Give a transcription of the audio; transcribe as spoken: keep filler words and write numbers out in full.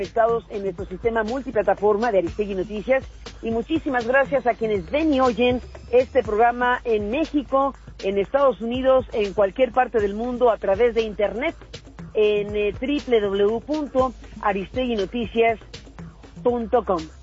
conectados en nuestro sistema multiplataforma de Aristegui Noticias, y muchísimas gracias a quienes ven y oyen este programa en México, en Estados Unidos, en cualquier parte del mundo a través de internet en eh, doble u doble u doble u punto aristegui noticias punto com.